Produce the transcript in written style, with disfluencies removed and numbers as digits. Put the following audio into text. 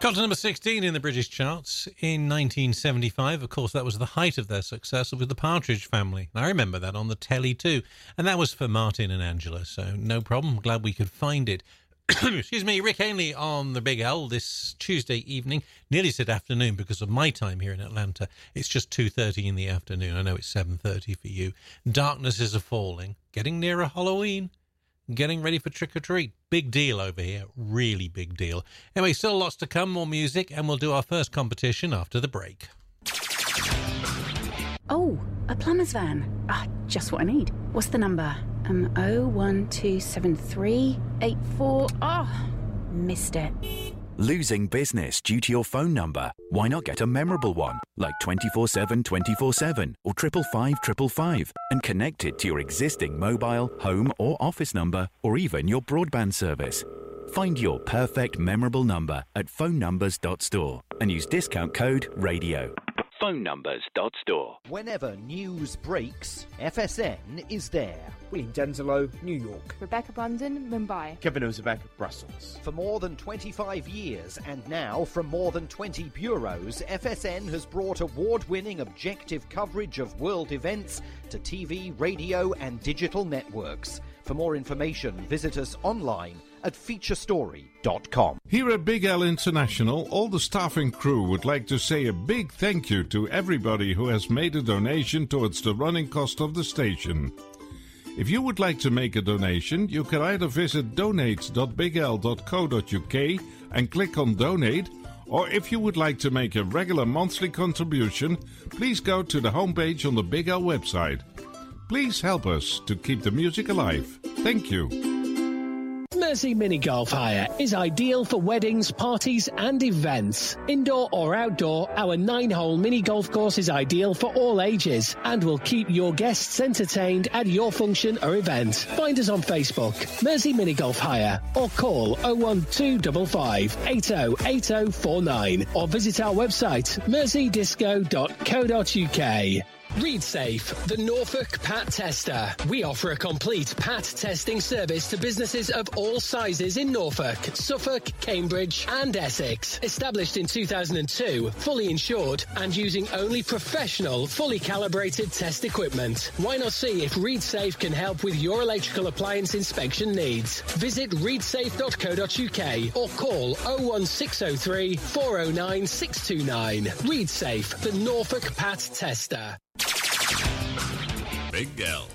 Got to number 16 in the British charts in 1975. Of course, that was the height of their success with the Partridge Family. I remember that on the telly too. And that was for Martin and Angela, so no problem. Glad we could find it. Excuse me, Rick Ainley on the Big L this Tuesday evening. Nearly said afternoon because of my time here in Atlanta. It's just 2:30 in the afternoon. I know it's 7:30 for you. Darkness is a-falling. Getting nearer Halloween. Getting ready for trick-or-treat. Big deal over here. Really big deal. Anyway, still lots to come, more music, and we'll do our first competition after the break. Oh, a plumber's van. Just what I need. What's the number? 0127384. Missed it. Losing business due to your phone number? Why not get a memorable one, like 24/7 24/7 or 555 555, and connect it to your existing mobile, home or office number, or even your broadband service. Find your perfect memorable number at phonenumbers.store and use discount code RADIO. phonenumbers.store. Whenever news breaks, FSN is there. William Denzelo, New York. Rebecca Brandon, Mumbai. Kevin Ozebek, Brussels. For more than 25 years, and now from more than 20 bureaus, FSN has brought award-winning objective coverage of world events to TV, radio and digital networks. For more information, visit us online at featurestory.com. Here at Big L International, all the staff and crew would like to say a big thank you to everybody who has made a donation towards the running cost of the station. If you would like to make a donation, you can either visit donate.bigl.co.uk and click on donate, or if you would like to make a regular monthly contribution, please go to the homepage on the Big L website. Please help us to keep the music alive. Thank you. Mersey Mini Golf Hire is ideal for weddings, parties and events. Indoor or outdoor, our 9-hole mini golf course is ideal for all ages and will keep your guests entertained at your function or event. Find us on Facebook, Mersey Mini Golf Hire, or call 01255 808049 or visit our website merseydisco.co.uk. ReadSafe, the Norfolk Pat Tester. We offer a complete Pat testing service to businesses of all sizes in Norfolk, Suffolk, Cambridge and Essex. Established in 2002, fully insured and using only professional, fully calibrated test equipment. Why not see if ReadSafe can help with your electrical appliance inspection needs? Visit readsafe.co.uk or call 01603 409 629. ReadSafe, the Norfolk Pat Tester. Big L.